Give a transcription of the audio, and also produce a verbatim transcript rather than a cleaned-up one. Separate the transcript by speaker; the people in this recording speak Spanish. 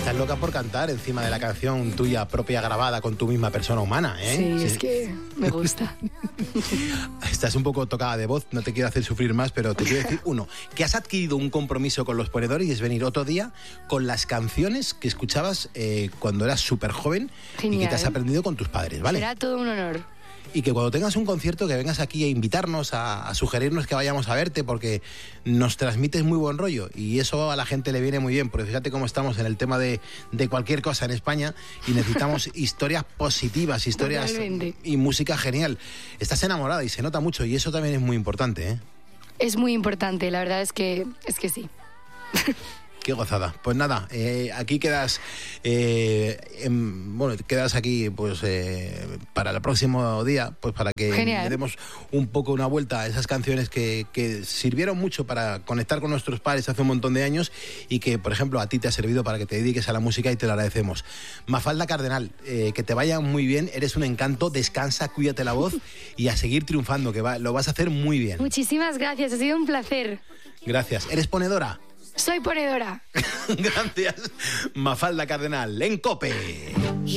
Speaker 1: estás loca por cantar encima de la canción tuya propia grabada con tu misma persona humana, ¿eh?
Speaker 2: Sí,
Speaker 1: Sí.
Speaker 2: es que me gusta.
Speaker 1: Estás un poco tocada de voz, no te quiero hacer sufrir más, pero te quiero decir, uno, que has adquirido un compromiso con los ponedores y es venir otro día con las canciones que escuchabas eh, cuando eras súper joven y que te has aprendido con tus padres, ¿vale?
Speaker 2: Será todo un honor.
Speaker 1: Y que cuando tengas un concierto que vengas aquí a invitarnos, a, a sugerirnos que vayamos a verte, porque nos transmites muy buen rollo y eso a la gente le viene muy bien, porque fíjate cómo estamos en el tema de, de cualquier cosa en España y necesitamos historias positivas, historias
Speaker 2: Totalmente.
Speaker 1: y música genial. Estás enamorada y se nota mucho y eso también es muy importante, ¿eh?
Speaker 2: Es muy importante, la verdad es que, es que sí.
Speaker 1: Qué gozada. Pues nada, eh, aquí quedas, eh, en, bueno, quedas aquí pues eh, para el próximo día, pues para que
Speaker 2: Genial.
Speaker 1: le demos un poco una vuelta a esas canciones que, que sirvieron mucho para conectar con nuestros padres hace un montón de años y que, por ejemplo, a ti te ha servido para que te dediques a la música y te lo agradecemos. Mafalda Cardenal, eh, que te vaya muy bien, eres un encanto, descansa, cuídate la voz y a seguir triunfando, que va, lo vas a hacer muy bien.
Speaker 2: Muchísimas gracias, ha sido un placer.
Speaker 1: Gracias. ¿Eres ponedora?
Speaker 2: Soy ponedora.
Speaker 1: Gracias. Mafalda Cardenal, en COPE.